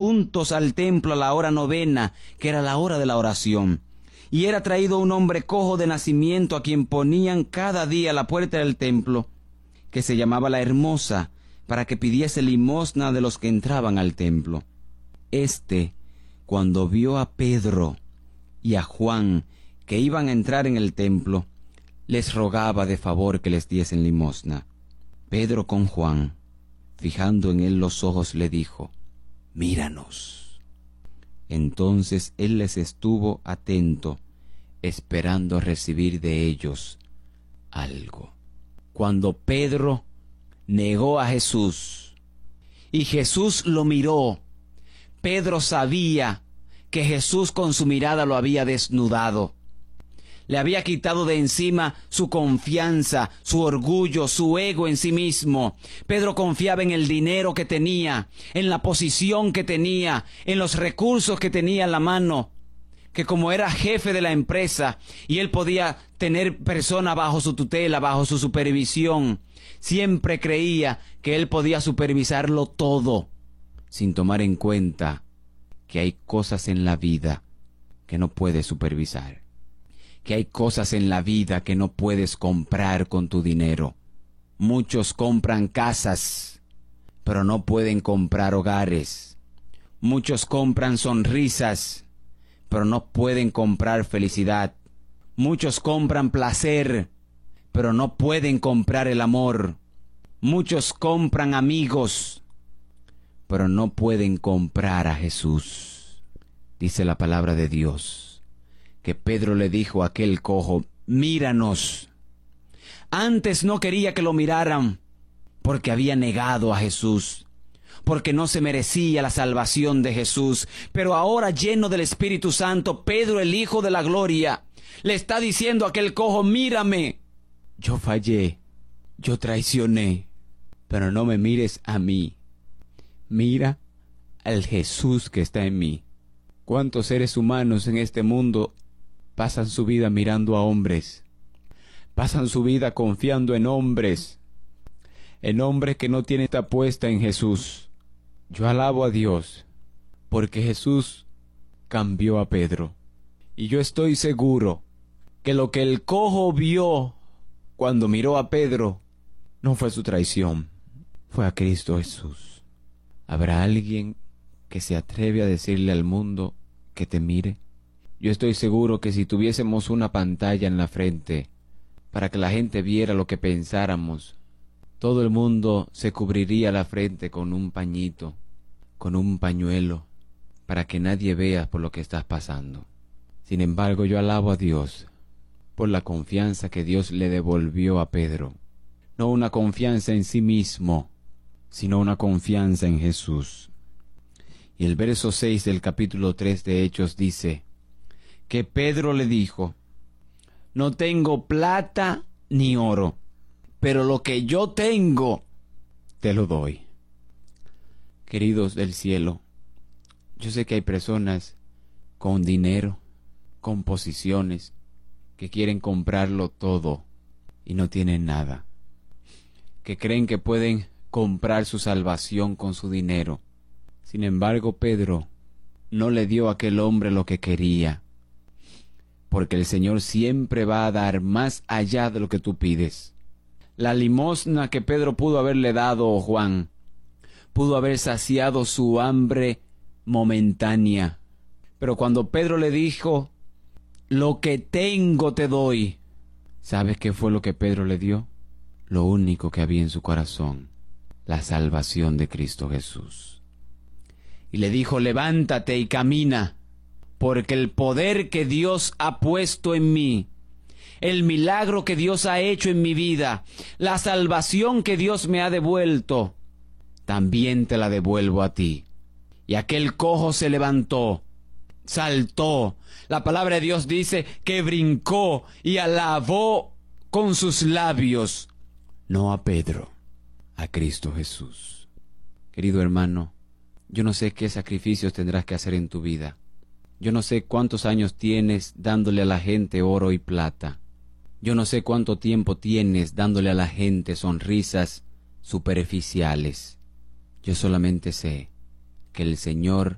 juntos al templo a la hora novena, que era la hora de la oración. Y era traído un hombre cojo de nacimiento, a quien ponían cada día a la puerta del templo, que se llamaba la Hermosa, para que pidiese limosna de los que entraban al templo. Cuando vio a Pedro y a Juan, que iban a entrar en el templo, les rogaba de favor que les diesen limosna. Pedro con Juan, fijando en él los ojos, le dijo: «Míranos». Entonces él les estuvo atento, esperando recibir de ellos algo. Cuando Pedro negó a Jesús y Jesús lo miró, Pedro sabía que Jesús con su mirada lo había desnudado. Le había quitado de encima su confianza, su orgullo, su ego en sí mismo. Pedro confiaba en el dinero que tenía, en la posición que tenía, en los recursos que tenía en la mano, que como era jefe de la empresa y él podía tener personas bajo su tutela, bajo su supervisión, siempre creía que él podía supervisarlo todo, sin tomar en cuenta que hay cosas en la vida que no puedes supervisar, que hay cosas en la vida que no puedes comprar con tu dinero. Muchos compran casas, pero no pueden comprar hogares. Muchos compran sonrisas, pero no pueden comprar felicidad. Muchos compran placer, pero no pueden comprar el amor. Muchos compran amigos, pero no pueden comprar a Jesús. Dice la palabra de Dios que Pedro le dijo a aquel cojo: «Míranos». Antes no quería que lo miraran porque había negado a Jesús, porque no se merecía la salvación de Jesús. Pero ahora, lleno del Espíritu Santo, Pedro, el Hijo de la Gloria, le está diciendo a aquel cojo: «Mírame. Yo fallé, yo traicioné, pero no me mires a mí. Mira al Jesús que está en mí». ¿Cuántos seres humanos en este mundo pasan su vida mirando a hombres? Pasan su vida confiando en hombres que no tienen esta puesta en Jesús. Yo alabo a Dios porque Jesús cambió a Pedro. Y yo estoy seguro que lo que el cojo vio cuando miró a Pedro no fue su traición, fue a Cristo Jesús. ¿Habrá alguien que se atreve a decirle al mundo que te mire? Yo estoy seguro que si tuviésemos una pantalla en la frente para que la gente viera lo que pensáramos, todo el mundo se cubriría la frente con un pañito, con un pañuelo, para que nadie vea por lo que estás pasando. Sin embargo, yo alabo a Dios por la confianza que Dios le devolvió a Pedro. No una confianza en sí mismo, sino una confianza en Jesús. Y el verso 6 del capítulo 3 de Hechos dice que Pedro le dijo: «No tengo plata ni oro, pero lo que yo tengo te lo doy». Queridos del cielo, yo sé que hay personas con dinero, con posiciones, que quieren comprarlo todo y no tienen nada, que creen que pueden comprar su salvación con su dinero. Sin embargo, Pedro no le dio a aquel hombre lo que quería, porque el Señor siempre va a dar más allá de lo que tú pides. La limosna que Pedro pudo haberle dado a Juan pudo haber saciado su hambre momentánea, pero cuando Pedro le dijo: «Lo que tengo te doy», ¿sabes qué fue lo que Pedro le dio? Lo único que había en su corazón: la salvación de Cristo Jesús. Y le dijo: «Levántate y camina, porque el poder que Dios ha puesto en mí, el milagro que Dios ha hecho en mi vida, la salvación que Dios me ha devuelto, también te la devuelvo a ti». Y aquel cojo se levantó, saltó. La palabra de Dios dice que brincó y alabó con sus labios, no a Pedro, a Cristo Jesús. Querido hermano, yo no sé qué sacrificios tendrás que hacer en tu vida. Yo no sé cuántos años tienes dándole a la gente oro y plata. Yo no sé cuánto tiempo tienes dándole a la gente sonrisas superficiales. Yo solamente sé que el Señor